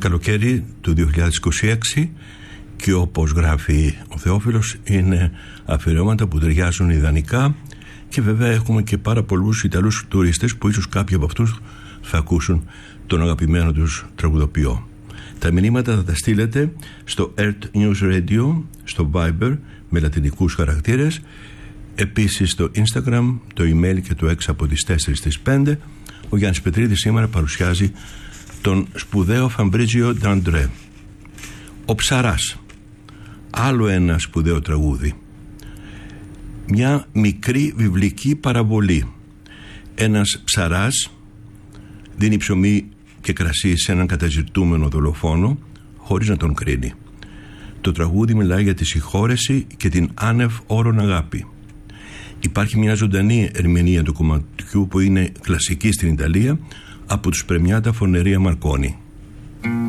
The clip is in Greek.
καλοκαίρι του 2026 και όπως γράφει ο Θεόφιλος είναι αφιερώματα που ταιριάζουν ιδανικά και βέβαια έχουμε και πάρα πολλούς Ιταλούς τουρίστες που ίσως κάποιοι από αυτούς θα ακούσουν τον αγαπημένο τους τραγουδοποιό. Τα μηνύματα θα τα στείλετε στο Earth News Radio, στο Viber με λατινικούς χαρακτήρες, επίσης στο Instagram, το email και το 6 από τις 4 στις 5. Ο Γιάννης Πετρίδης σήμερα παρουσιάζει τον σπουδαίο Φαμπρίζιο Ντ'Αντρέ. Ο Ψαράς, άλλο ένα σπουδαίο τραγούδι. Μια μικρή βιβλική παραβολή. Ένας ψαράς δίνει ψωμί και κρασί σε έναν καταζητούμενο δολοφόνο χωρίς να τον κρίνει. Το τραγούδι μιλάει για τη συγχώρεση και την άνευ όρων αγάπη. Υπάρχει μια ζωντανή ερμηνεία του κομματιού που είναι κλασική στην Ιταλία από τους Πρεμιάτα Φωνερία Μαρκόνι.